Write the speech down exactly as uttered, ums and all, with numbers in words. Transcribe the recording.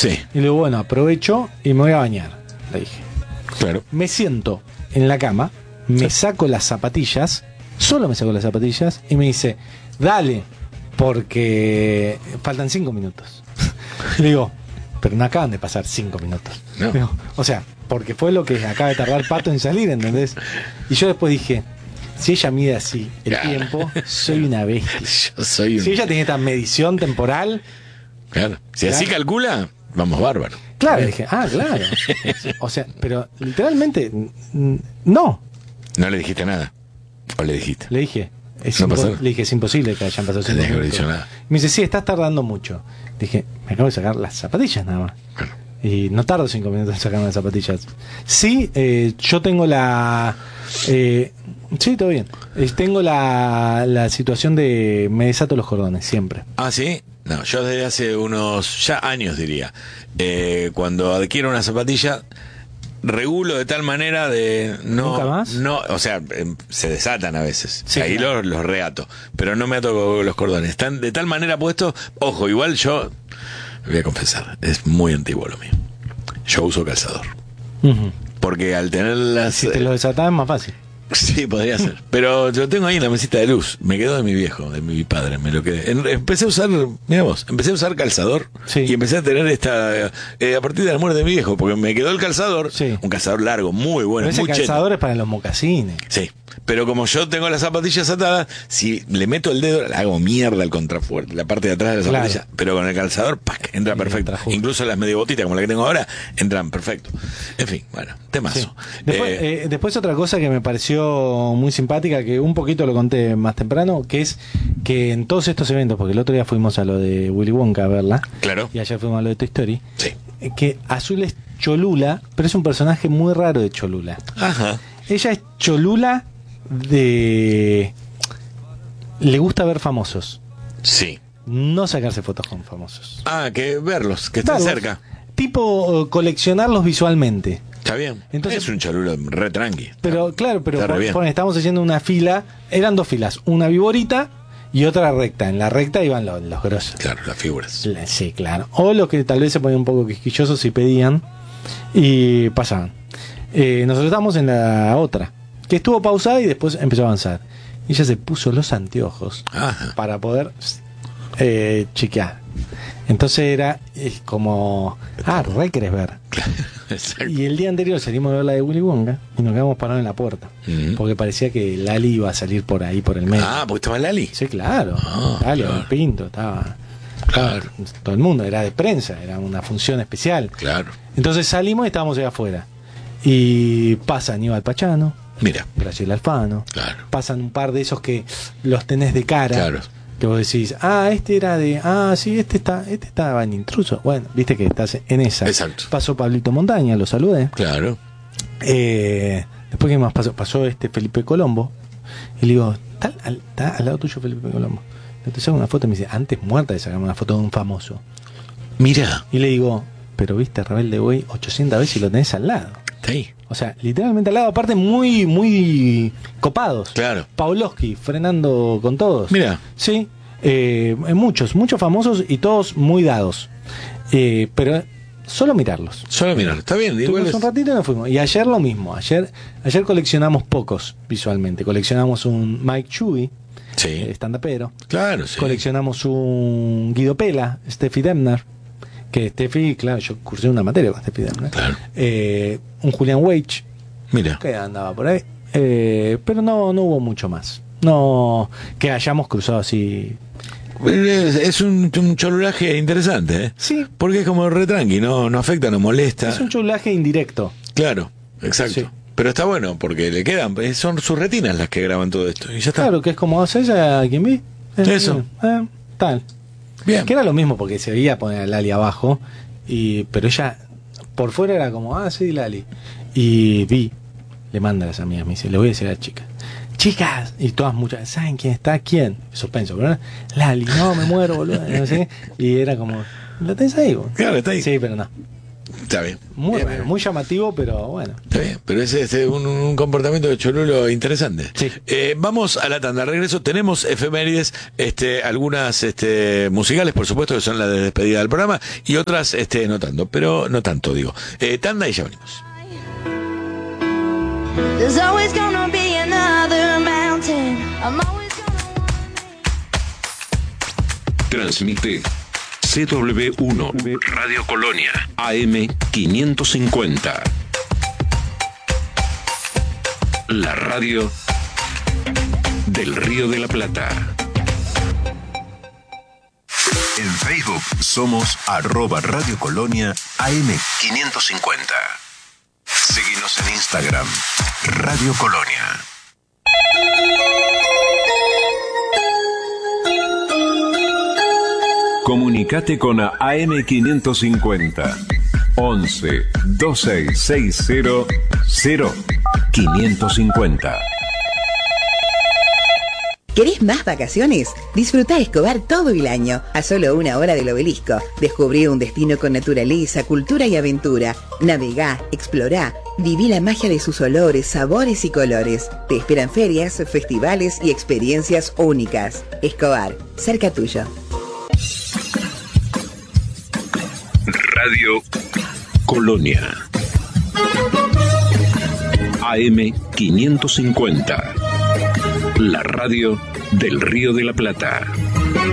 Sí. Y le digo, bueno, aprovecho y me voy a bañar, le dije. Claro. Me siento en la cama, me Sí. saco las zapatillas, solo me saco las zapatillas y me dice, dale, porque faltan cinco minutos. Le digo, pero no acaban de pasar cinco minutos. No. Digo, o sea, porque fue lo que acaba de tardar Pato en salir, ¿entendés? Y yo después dije, si ella mide así el Claro. tiempo, soy una bestia. Yo soy un... Si ella tiene esta medición temporal, Claro. Si así Claro. calcula, vamos bárbaro. claro, dije, ah, claro. O sea, pero literalmente, n- no. No le dijiste nada. ¿O le dijiste? Le dije, es No impo- pasó. le dije, es imposible que hayan pasado cinco Tenés que haber minutos. dicho nada. Me dice, sí, estás tardando mucho. Dije, me acabo de sacar las zapatillas nada más. Claro. Y no tardo cinco minutos en sacarme las zapatillas. Sí, eh, yo tengo la... Eh, sí, todo bien. Eh, tengo la, la situación de... Me desato los cordones, siempre. Ah, ¿sí? No, yo desde hace unos ya años diría, eh, cuando adquiero una zapatilla, regulo de tal manera de no... ¿Nunca más? No, o sea, em, se desatan a veces. Sí, Ahí claro. los, los reato, pero no me ato los cordones. Están de tal manera puestos, ojo, igual yo, voy a confesar, es muy antiguo lo mío. Yo uso calzador. Ujú. Porque al tener las... Si te lo desatás es más fácil. Sí, podría ser. Pero yo tengo ahí en la mesita de luz. Me quedó de mi viejo, de mi padre. Me lo quedé. En- empecé a usar, mira vos, empecé a usar calzador. Sí. Y empecé a tener esta. Eh, a partir de la muerte de mi viejo, porque me quedó el calzador. Sí. Un calzador largo, muy bueno. Pero ese Muy cheto. calzador es para los mocasines. Sí. Pero como yo tengo las zapatillas atadas, si le meto el dedo, le hago mierda al contrafuerte, la parte de atrás de la Claro. zapatilla. Pero con el calzador, ¡pac! Entra Y perfecto. entra justo. Incluso las medio botitas, como la que tengo ahora, entran perfecto. En fin, bueno, temazo. Sí. Después, Eh, eh, después otra cosa que me pareció muy simpática, que un poquito lo conté más temprano, que es que en todos estos eventos, porque el otro día fuimos a lo de Willy Wonka a verla, Claro. y ayer fuimos a lo de Toy Story, Sí. eh, que Azul es Cholula, pero es un personaje muy raro de Cholula. Ajá. Ella es Cholula de... Le gusta ver famosos, Sí. no sacarse fotos con famosos. Ah, que verlos, que estén Verlos. cerca. Tipo eh, coleccionarlos visualmente. Está bien. Entonces- es un chalulo re tranqui. Pero claro, pero Está re pon- bien. pon, estamos haciendo una fila, eran dos filas, una viborita y otra recta. En la recta iban los, los grosos. Claro, las figuras. La- Sí, claro. O los que tal vez se ponían un poco quisquillosos y pedían y pasaban. Eh, nosotros estábamos en la otra, que estuvo pausada y después empezó a avanzar. Y ella se puso los anteojos Ajá. para poder eh, chequear. Entonces era eh, como, ah, re querés ver. Exacto. Y el día anterior salimos a ver la de Willy Wonka y nos quedamos parados en la puerta. Ujú. Porque parecía que Lali iba a salir por ahí, por el medio. Ah, porque estaba Lali. Sí, claro. Ah, Lali, claro. un Pinto, estaba, Claro. estaba todo el mundo, era de prensa, era una función especial. Claro. Entonces salimos y estábamos allá afuera. Y pasa Aníbal Pachano, Mira. Graciela Alfano, Claro. pasan un par de esos que los tenés de cara. Claro. Que vos decís, ah, este era de, ah, sí, este está, este estaba en Intruso. Bueno, viste que estás en esa. Exacto. Pasó Pablito Montaña, lo saludé. Claro. Eh, después, ¿qué más pasó? Pasó este Felipe Colombo. Y le digo, ¿está al, está al lado tuyo Felipe Colombo? Te saco una foto y me dice, antes muerta de sacarme una foto de un famoso. Mira. Y le digo, pero viste Rebelde Way ochocientas veces y lo tenés al lado. Está ahí. O sea, literalmente al lado, aparte muy, muy copados. Claro. Pavlovsky frenando con todos. Mira. Sí, eh, muchos, muchos famosos y todos muy dados. Eh, pero solo mirarlos. Solo mirar. Está bien. Igual Tuvimos es... un ratito y nos fuimos. Y ayer lo mismo. Ayer, ayer coleccionamos pocos visualmente. Coleccionamos un Mike Chubby, Sí. stand-upero. Claro, sí. Coleccionamos un Guido Pela, Steffi Demner. Que Steffi, claro, yo cursé una materia con Steffi Demner. Claro. Eh, un Julian Wage, Mira. que andaba por ahí. Eh, pero no, no hubo mucho más. No que hayamos cruzado así. Es, es un, un cholulaje interesante, ¿eh? Sí, Porque es como re tranqui, no, no afecta, no molesta. es un chulaje indirecto. Claro, exacto. Sí. Pero está bueno, porque le quedan, eh, son sus retinas las que graban todo esto. Y ya está. Claro, que es como hace ella, quien vi. Eh, Eso. eh, tal. Bien. Que era lo mismo porque se veía poner a Lali abajo. Y, pero ella, por fuera era como, ah, sí, Lali. Y vi, le manda a las amigas, me dice, le voy a decir a la chica. Chicas, y todas muchas, ¿saben quién está? ¿Quién? Suspenso, ¿verdad? Lali, no, me muero, boludo. No sé. Y era como, ¿lo tenés ahí vos? Claro, está ahí. Sí, pero no. Está bien. Muy bien, raro, bien. muy llamativo, pero bueno. Está bien, pero ese es este, un, un comportamiento de cholulo interesante. Sí. Eh, vamos a la tanda. Regreso. Tenemos efemérides, este, algunas este, musicales, por supuesto, que son las de despedida del programa, y otras este, no tanto, pero no tanto, digo. Eh, tanda y ya venimos. There's always gonna be another mountain. I'm always gonna... Transmite C W uno Radio Colonia A M quinientos cincuenta. La radio del Río de la Plata. En Facebook somos arroba Radio Colonia A M quinientos cincuenta. Síguenos en Instagram, Radio Colonia. Comunicate con A M quinientos cincuenta. once doce sesenta cero quinientos cincuenta. ¿Querés más vacaciones? Disfruta Escobar todo el año, a solo una hora del Obelisco. Descubrí un destino con naturaleza, cultura y aventura. Navegá, explorá, viví la magia de sus olores, sabores y colores. Te esperan ferias, festivales y experiencias únicas. Escobar, cerca tuyo. Radio Colonia A M quinientos cincuenta. La radio del Río de la Plata.